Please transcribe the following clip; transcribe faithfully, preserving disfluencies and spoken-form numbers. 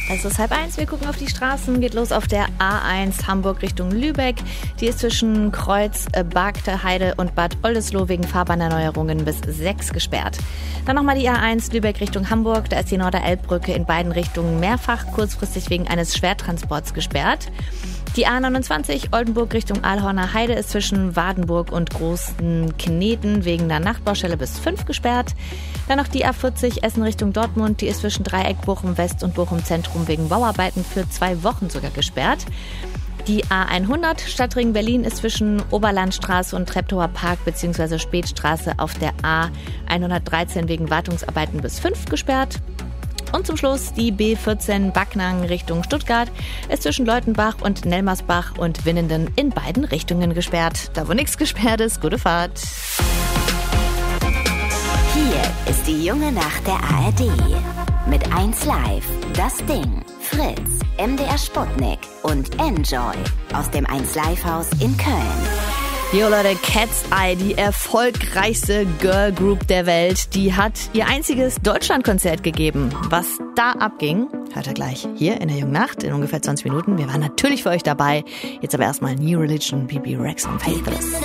Es ist halb eins, wir gucken auf die Straßen, geht los auf der A eins Hamburg Richtung Lübeck. Die ist zwischen Kreuz, Bargte, Heide und Bad Oldesloe wegen Fahrbahnerneuerungen bis sechs gesperrt. Dann nochmal die A eins Lübeck Richtung Hamburg, da ist die Norderelbbrücke in beiden Richtungen mehrfach kurzfristig wegen eines Schwertransports gesperrt. Die A neunundzwanzig Oldenburg Richtung Aalhorner Heide ist zwischen Wadenburg und Großen Kneten wegen der Nachtbaustelle bis fünf gesperrt. Dann noch die A vierzig Essen Richtung Dortmund, die ist zwischen Dreieck Bochum West und Bochum Zentrum wegen Bauarbeiten für zwei Wochen sogar gesperrt. Die A hundert Stadtring Berlin ist zwischen Oberlandstraße und Treptower Park bzw. Spätstraße auf der A hundertdreizehn wegen Wartungsarbeiten bis fünf gesperrt. Und zum Schluss die B vierzehn Backnang Richtung Stuttgart ist zwischen Leutenbach und Nelmersbach und Winnenden in beiden Richtungen gesperrt. Da wo nichts gesperrt ist, gute Fahrt. Hier ist die junge Nacht der A R D. Mit eins Live, Das Ding, Fritz, M D R Sputnik und Enjoy aus dem eins Live Haus in Köln. Jo Leute, Cat's Eye, die erfolgreichste Girl Group der Welt, die hat ihr einziges Deutschlandkonzert gegeben. Was da abging, hört ihr gleich hier in der jungen Nacht in ungefähr zwanzig Minuten. Wir waren natürlich für euch dabei. Jetzt aber erstmal New Religion, B B Rex und Faithless.